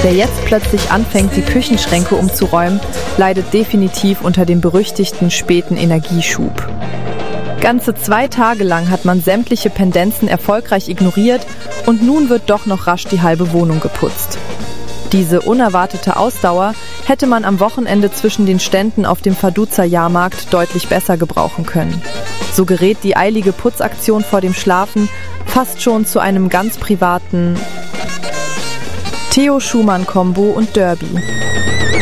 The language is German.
Wer jetzt plötzlich anfängt, die Küchenschränke umzuräumen, leidet definitiv unter dem berüchtigten späten Energieschub. Ganze 2 Tage lang hat man sämtliche Pendenzen erfolgreich ignoriert und nun wird doch noch rasch die halbe Wohnung geputzt. Diese unerwartete Ausdauer hätte man am Wochenende zwischen den Ständen auf dem Faduza-Jahrmarkt deutlich besser gebrauchen können. So gerät die eilige Putzaktion vor dem Schlafen fast schon zu einem ganz privaten Theo Schumann-Kombo und Derby.